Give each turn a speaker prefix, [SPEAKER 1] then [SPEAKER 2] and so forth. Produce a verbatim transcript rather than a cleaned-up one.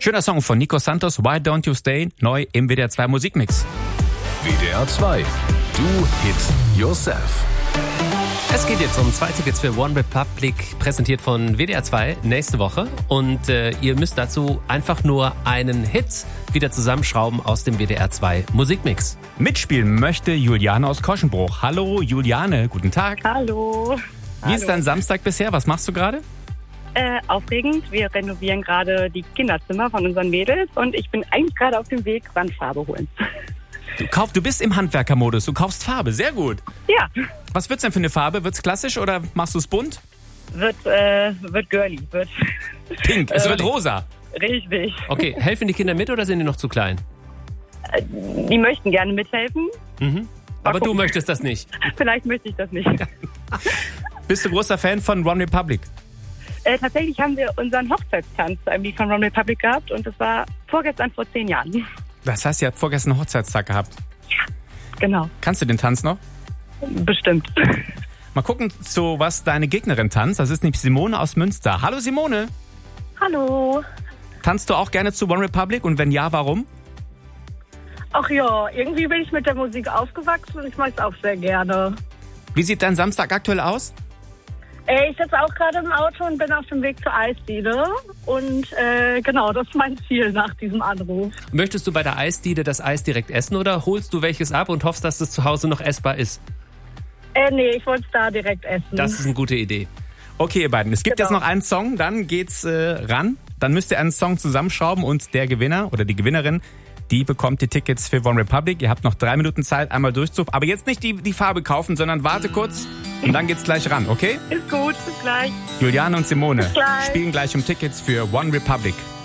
[SPEAKER 1] Schöner Song von Nico Santos, Why Don't You Stay, neu im W D R zwei Musikmix.
[SPEAKER 2] W D R zwei, Do Hit Yourself.
[SPEAKER 3] Es geht jetzt um zwei Tickets für One Republic, präsentiert von W D R zwei nächste Woche. Und äh, ihr müsst dazu einfach nur einen Hit wieder zusammenschrauben aus dem W D R zwei Musikmix.
[SPEAKER 1] Mitspielen möchte Juliane aus Koschenbruch. Hallo Juliane, guten Tag.
[SPEAKER 4] Hallo.
[SPEAKER 1] Wie ist dein Samstag bisher? Was machst du gerade?
[SPEAKER 4] Äh, aufregend. Wir renovieren gerade die Kinderzimmer von unseren Mädels und ich bin eigentlich gerade auf dem Weg, Wandfarbe holen.
[SPEAKER 1] Du, kauf, du bist im Handwerkermodus, du kaufst Farbe, sehr gut.
[SPEAKER 4] Ja.
[SPEAKER 1] Was wird's denn für eine Farbe? Wird's klassisch oder machst du es bunt?
[SPEAKER 4] Wird, äh, wird girly. Wird
[SPEAKER 1] Pink, es
[SPEAKER 4] äh,
[SPEAKER 1] wird rosa.
[SPEAKER 4] Richtig.
[SPEAKER 3] Okay, helfen die Kinder mit oder sind die noch zu klein?
[SPEAKER 4] Äh, die möchten gerne mithelfen.
[SPEAKER 3] Mhm. Aber du möchtest das nicht.
[SPEAKER 4] Vielleicht möchte ich das nicht.
[SPEAKER 1] Bist du großer Fan von One Republic?
[SPEAKER 4] Äh, tatsächlich haben wir unseren Hochzeitstanz zu einem Lied von One Republic gehabt und das war vorgestern vor zehn Jahren.
[SPEAKER 1] Das heißt, ihr habt vorgestern einen Hochzeitstag gehabt.
[SPEAKER 4] Ja, genau.
[SPEAKER 1] Kannst du den Tanz noch?
[SPEAKER 4] Bestimmt.
[SPEAKER 1] Mal gucken, zu was deine Gegnerin tanzt. Das ist nämlich Simone aus Münster. Hallo Simone.
[SPEAKER 5] Hallo.
[SPEAKER 1] Tanzt du auch gerne zu One Republic und wenn ja, warum?
[SPEAKER 5] Ach ja, irgendwie bin ich mit der Musik aufgewachsen und ich mag es auch sehr gerne.
[SPEAKER 1] Wie sieht dein Samstag aktuell aus?
[SPEAKER 5] Äh, ich sitze auch gerade im Auto und bin auf dem Weg zur Eisdiele. Und äh, genau, das ist mein Ziel nach diesem Anruf.
[SPEAKER 3] Möchtest du bei der Eisdiele das Eis direkt essen oder holst du welches ab und hoffst, dass es zu Hause noch essbar ist?
[SPEAKER 5] Äh, nee, ich wollte es da direkt essen.
[SPEAKER 3] Das ist eine gute Idee.
[SPEAKER 1] Okay, ihr beiden, es gibt
[SPEAKER 5] Genau.
[SPEAKER 1] jetzt noch einen Song, dann geht's äh, ran. Dann müsst ihr einen Song zusammenschrauben und der Gewinner oder die Gewinnerin, die bekommt die Tickets für One Republic. Ihr habt noch drei Minuten Zeit, einmal durchzuführen. Aber jetzt nicht die, die Farbe kaufen, sondern warte kurz und dann geht's gleich ran, okay?
[SPEAKER 4] Ist gut, bis gleich.
[SPEAKER 1] Juliane und Simone
[SPEAKER 5] Bis gleich.
[SPEAKER 1] spielen gleich um Tickets für One Republic.